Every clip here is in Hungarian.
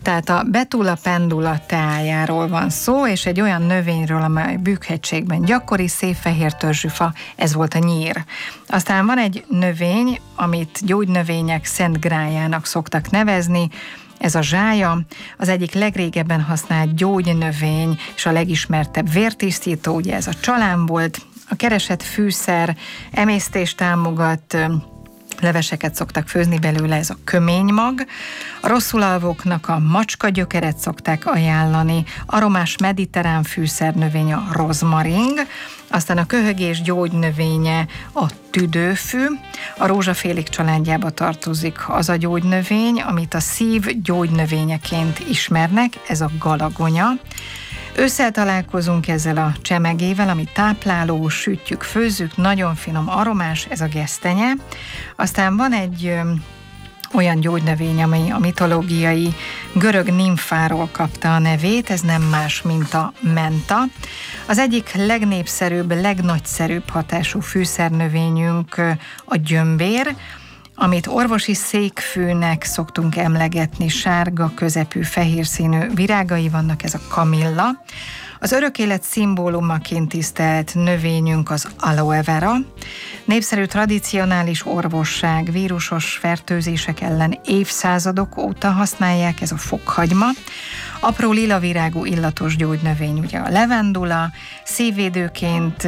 Tehát a Betula pendula teájáról van szó, és egy olyan növényről, amely Bükk-hegységben gyakori, szépfehér törzsű fa, ez volt a nyír. Aztán van egy növény, amit gyógynövények szent grájának szoktak nevezni, ez a zsája, az egyik legrégebben használt gyógynövény, és a legismertebb vértisztító, ugye ez a csalám volt, a keresett fűszer, emésztést támogat, leveseket szoktak főzni belőle, ez a köménymag. A rosszulalvóknak a macskagyökeret szokták ajánlani, aromás mediterrán fűszernövény a rozmaring, aztán a köhögés gyógynövénye a tüdőfű, a rózsafélék családjába tartozik az a gyógynövény, amit a szív gyógynövényeként ismernek, ez a galagonya. Ősszel találkozunk ezzel a csemegével, ami tápláló, sütjük, főzzük, nagyon finom, aromás, ez a gesztenye. Aztán van egy olyan gyógynövény, ami a mitológiai görög nimfáról kapta a nevét, ez nem más, mint a menta. Az egyik legnépszerűbb, legnagyszerűbb hatású fűszernövényünk a gyömbér, amit orvosi székfűnek szoktunk emlegetni, sárga, közepű, fehér színű virágai vannak, ez a kamilla. Az örök élet szimbólumaként tisztelt növényünk az aloe vera. Népszerű tradicionális orvosság, vírusos fertőzések ellen évszázadok óta használják, ez a fokhagyma. Apró lilavirágú illatos gyógynövény, ugye a levendula, szívvédőként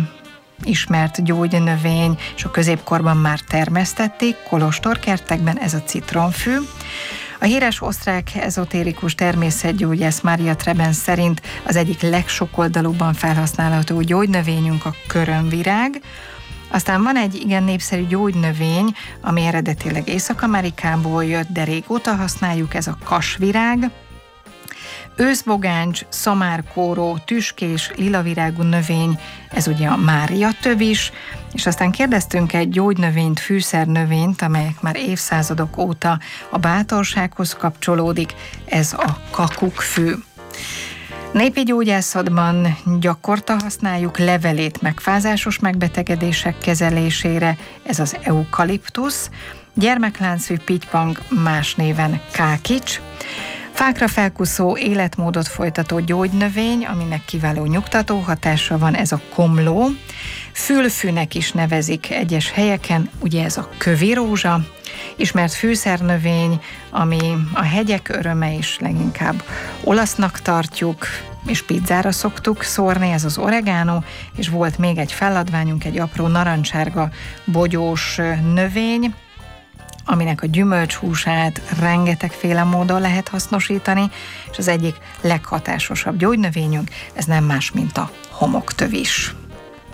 ismert gyógynövény, és a középkorban már termesztették, kolostorkertekben, ez a citronfű. A híres osztrák ezotérikus természetgyógyász Maria Treben szerint az egyik legsokoldalúbban felhasználható gyógynövényünk a körömvirág. Aztán van egy igen népszerű gyógynövény, ami eredetileg Észak-Amerikából jött, de régóta használjuk, ez a kasvirág. Őszbogáncs, szamárkóró, tüskés, lilavirágú növény, ez ugye a Mária tövis, és aztán kérdeztünk egy gyógynövényt, fűszernövényt, amelyek már évszázadok óta a bátorsághoz kapcsolódik, ez a kakukkfű. Népi gyógyászatban gyakorta használjuk levelét megfázásos megbetegedések kezelésére, ez az eukaliptusz, gyermekláncfű pittypang, más néven kákics, fákra felkuszó, életmódot folytató gyógynövény, aminek kiváló nyugtató hatása van, ez a komló. Fülfűnek is nevezik egyes helyeken, ugye ez a kövirózsa, ismert fűszernövény, ami a hegyek öröme is, leginkább olasznak tartjuk, és pizzára szoktuk szórni, ez az oregano, és volt még egy feladványunk, egy apró narancsárga bogyós növény, aminek a gyümölcshúsát rengetegféle módon lehet hasznosítani, és az egyik leghatásosabb gyógynövényünk, ez nem más, mint a homoktövis.